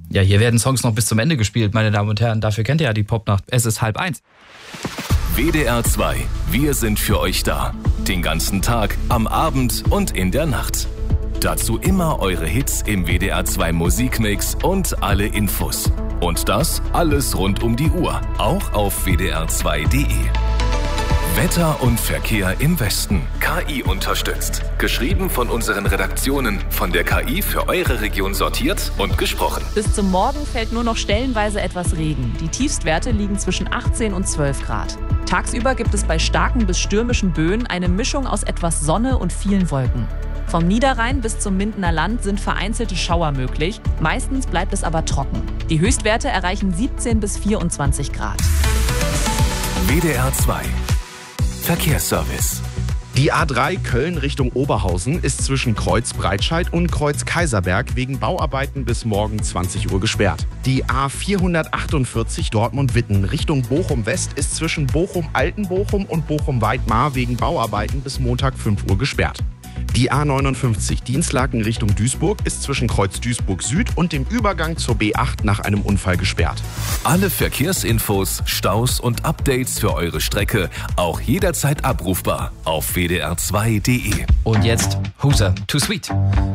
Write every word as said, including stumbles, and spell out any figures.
Ja, hier werden Songs noch bis zum Ende gespielt, meine Damen und Herren. Dafür kennt ihr ja die Popnacht. Es ist halb eins. W D R zwei. Wir sind für euch da. Den ganzen Tag, am Abend und in der Nacht. Dazu immer eure Hits im W D R zwei Musikmix und alle Infos. Und das alles rund um die Uhr. Auch auf w d r zwei punkt d e. Wetter und Verkehr im Westen. K I unterstützt. Geschrieben von unseren Redaktionen. Von der K I für eure Region sortiert und gesprochen. Bis zum Morgen fällt nur noch stellenweise etwas Regen. Die Tiefstwerte liegen zwischen achtzehn und zwölf Grad. Tagsüber gibt es bei starken bis stürmischen Böen eine Mischung aus etwas Sonne und vielen Wolken. Vom Niederrhein bis zum Mindener Land sind vereinzelte Schauer möglich. Meistens bleibt es aber trocken. Die Höchstwerte erreichen siebzehn bis vierundzwanzig Grad. W D R zwei. Verkehrsservice. Die A drei Köln Richtung Oberhausen ist zwischen Kreuz Breitscheid und Kreuz Kaiserberg wegen Bauarbeiten bis morgen zwanzig Uhr gesperrt. Die A vierhundertachtundvierzig Dortmund-Witten Richtung Bochum-West ist zwischen Bochum-Altenbochum und Bochum-Weidmar wegen Bauarbeiten bis Montag fünf Uhr gesperrt. Die A neunundfünfzig Dienstlaken Richtung Duisburg ist zwischen Kreuz Duisburg Süd und dem Übergang zur B acht nach einem Unfall gesperrt. Alle Verkehrsinfos, Staus und Updates für eure Strecke auch jederzeit abrufbar auf w d r zwei punkt d e. Und jetzt Huser, Too Sweet.